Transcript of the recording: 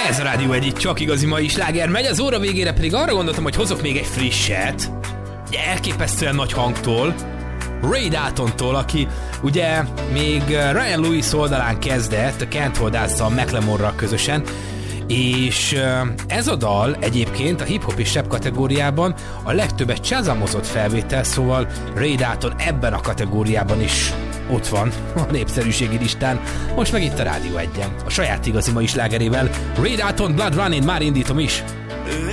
Ez a Rádió egy csak igazi mai sláger megy, az óra végére pedig arra gondoltam, hogy hozok még egy frisset, elképesztően nagy hangtól, Ray Daltontól, aki ugye még Ryan Lewis oldalán kezdett, a Can't Hold Us-szal, McLemore-ral közösen, és ez a dal egyébként a hip-hop és rap kategóriában a legtöbbet Shazamozott felvétel, szóval Ray Dalton ebben a kategóriában is ott van a népszerűségi listán, most meg itt a Rádió 1-en, a saját igazi mai slágerével, Ray Dalton Blood Running, már indítom is.